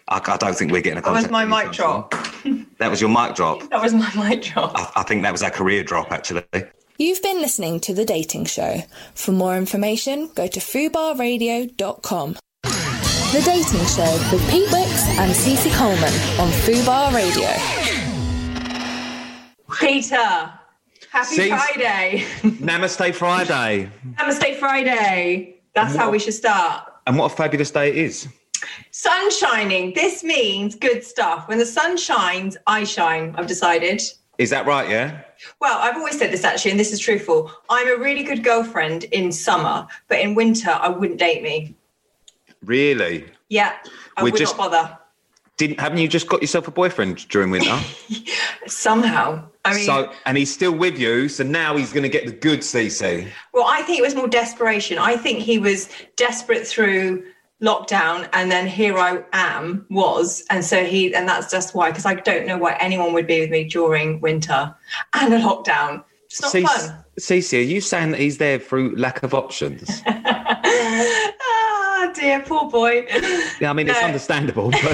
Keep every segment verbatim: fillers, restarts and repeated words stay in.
I, I don't think we're getting a That was contact. my mic drop. That was your mic drop? That was my mic drop. I, I think that was our career drop, actually. You've been listening to The Dating Show. For more information, go to fubar radio dot com. The Dating Show with Pete Wicks and Cece Coleman on Fubar Radio. Peter, happy Cease. Friday. Namaste Friday. Namaste Friday. That's What? how we should start. And what a fabulous day it is. Sun shining. This means good stuff. When the sun shines, I shine, I've decided. Is that right, yeah? Well, I've always said this actually, and this is truthful. I'm a really good girlfriend in summer, but in winter, I wouldn't date me. Really? Yeah, I We're would just- not bother. Didn't haven't you just got yourself a boyfriend during winter? Somehow. I mean, so and he's still with you, so now he's going to get the good C C. well, I think it was more desperation. I think he was desperate through lockdown, and then here I am was, and so he, and that's just why, because I don't know why anyone would be with me during winter and a lockdown. It's not fun. Cece, are you saying that he's there through lack of options? Ah, dear, poor boy. Yeah, I mean, it's No. understandable, but...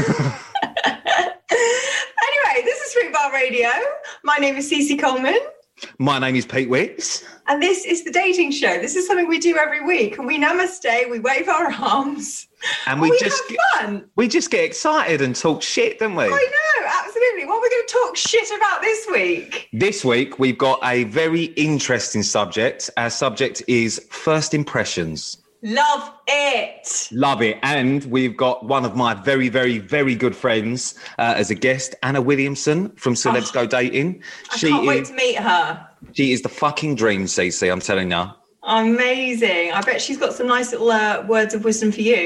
Anyway, this is Fruit Bar Radio. My name is Cece Coleman. My name is Pete Wicks. And this is The Dating Show. This is something we do every week. And we namaste, we wave our arms. And we we just have get, fun. we just get excited and talk shit, don't we? I know, absolutely. What are we going to talk shit about this week? This week, we've got a very interesting subject. Our subject is first impressions. Love it. Love it. And we've got one of my very, very, very good friends uh, as a guest, Anna Williamson from Celebs Go Dating. I She can't wait is, to meet her. she is the fucking dream, Cece, I'm telling you. Amazing. I bet she's got some nice little uh, words of wisdom for you.